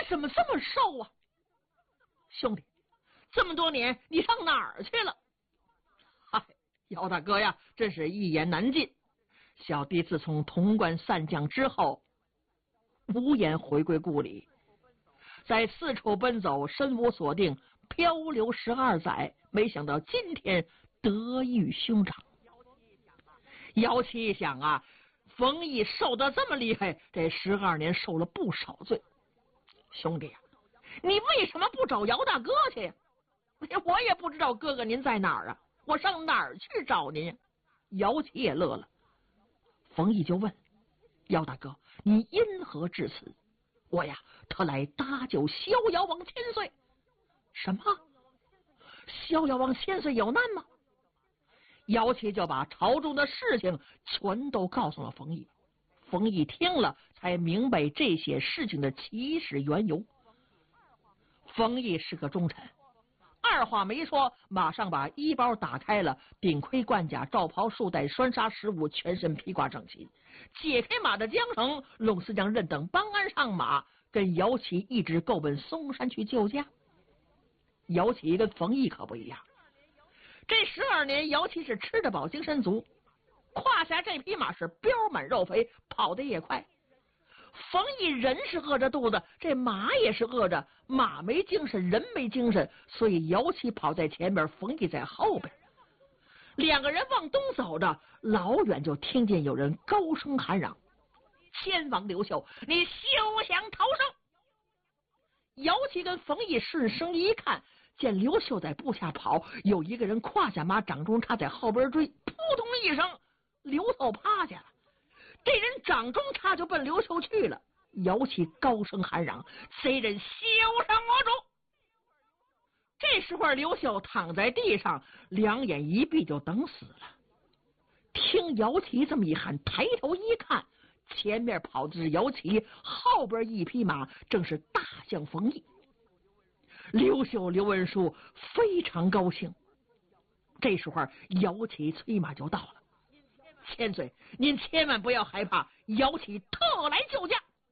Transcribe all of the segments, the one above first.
什么这么瘦啊？兄弟，这么多年你上哪儿去了？嗨，姚大哥呀，真是一言难尽。小弟自从潼关散将之后，无颜回归故里，在四处奔走，身无所定，漂流12载，没想到今天得遇兄长。姚七一想啊，冯毅受得这么厉害，这12年受了不少罪。兄弟啊，你为什么不找姚大哥去呀？我也不知道哥哥您在哪儿啊，我上哪儿去找您呀？姚七也乐了。冯毅就问姚大哥，你因何至此？我呀，特来搭救逍遥王千岁。什么？逍遥王千岁有难吗？姚七就把朝中的事情全都告诉了冯毅。冯毅听了才明白这些事情的起始缘由。冯毅是个忠臣，二话没说，马上把衣包打开了，顶盔贯甲，罩袍束带，拴纱十五，全身披挂整齐，解开马的缰绳，龙四将任等帮鞍上马，跟姚启一直够奔嵩山去救驾。姚启跟冯毅可不一样，这12年姚启是吃得饱精神足，胯下这匹马是膘满肉肥，跑得也快。冯毅人是饿着肚子，这马也是饿着，马没精神，人没精神，所以姚启跑在前边，冯毅在后边。两个人往东走着，老远就听见有人高声喊嚷：千王刘秀，你休想逃生！姚启跟冯毅顺声一看，见刘秀在步下跑，有一个人胯下马，掌中插在后边追，扑通一声，刘秀趴下了。这人掌中插就奔刘秀去了。姚启高声喊嚷：贼人休伤我主！这时候刘秀躺在地上，两眼一闭就等死了。听姚启这么一喊，抬头一看，前面跑的是姚启，后边一匹马正是大将冯毅。刘秀、刘文书非常高兴。这时候姚启催马就到了。千岁，您千万不要害怕，姚启特来救驾。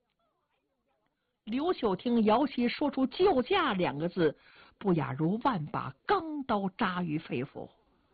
刘秀听姚启说出救驾2个字，不亚如万把钢刀扎于肺腑，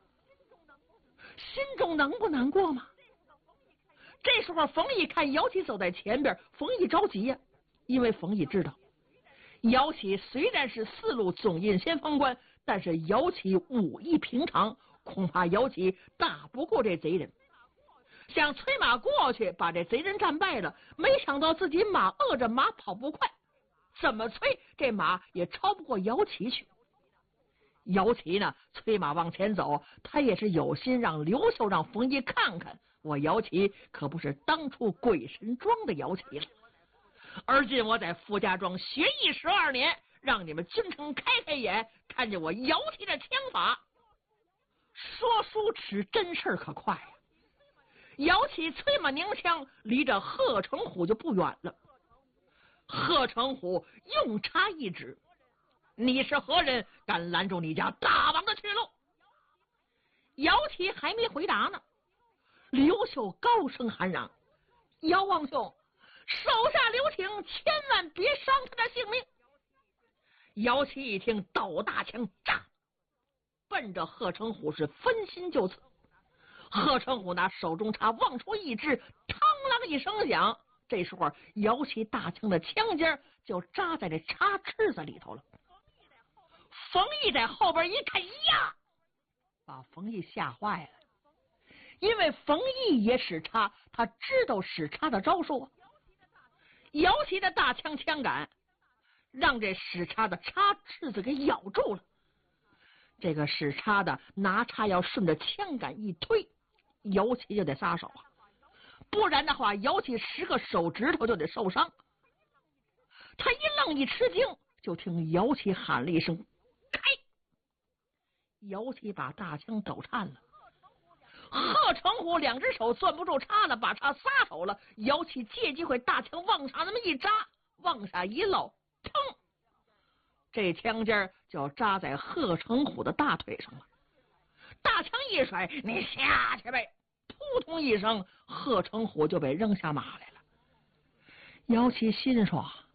心中能不难过吗？这时候冯毅看姚启走在前边，冯毅着急呀，因为冯毅知道姚启虽然是4路总印先锋官，但是姚启武艺平常，恐怕姚启打不过这贼人。想催马过去把这贼人战败了，没想到自己马饿着，马跑不快，怎么催这马也超不过姚启去。姚启呢，催马往前走，他也是有心让刘秀让冯毅看看，我姚启可不是当初鬼神庄的姚启了。而今我在傅家庄学艺12年，让你们京城开开眼，看见我姚启的枪法。说书迟，真事可快呀！姚启催马拧枪，离着贺成虎就不远了。贺成虎用叉一指：你是何人，敢拦住你家大王的去路？姚启还没回答呢，刘秀高声喊嚷：姚王兄，手下留情，千万别伤他的性命。姚启一听，抖大枪，炸，奔着贺成虎是分心就刺。贺成虎拿手中叉往出一支，嘡啷一声响，这时候姚启大枪的枪尖就扎在这叉翅子里头了。冯毅在后边一看，呀，把冯毅吓坏了，因为冯毅也使叉，他知道使叉的招数。姚启的大枪枪杆让这使叉的叉翅子给咬住了。这个使叉的拿叉要顺着枪杆一推，姚启就得撒手啊，不然的话姚启10个手指头就得受伤。他一愣一吃惊，就听姚启喊了一声开。姚启把大枪抖颤了，贺成虎2只手攥不住叉了，把叉撒手了。姚启借机会大枪往上那么一扎，往下一搂，砰，这枪尖就扎在贺成虎的大腿上了。大枪一甩，你下去呗！扑通一声，贺成虎就被扔下马来了。姚启心说，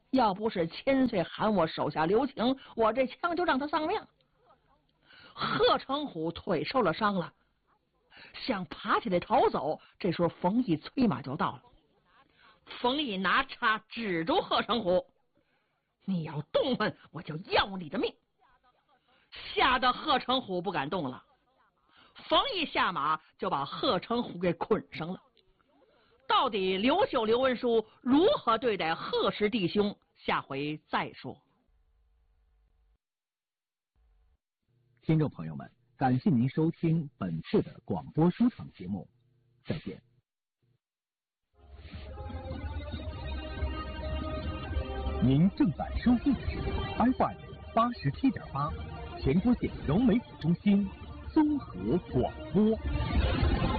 要不是千岁喊我手下留情，我这枪就让他丧命。贺成虎腿受了伤了，想爬起来逃走，这时候冯毅催马就到了。冯毅拿叉指住贺成虎：“你要动弹，我就要你的命！”吓得贺成虎不敢动了。冯毅下马就把贺成虎给捆上了。到底刘秀、刘文书如何对待贺氏弟兄，下回再说。 听众朋友们，感谢您收听本次的广播书场节目，再见。您正在收听的是 FM87.8全国县融媒体中心综合广播。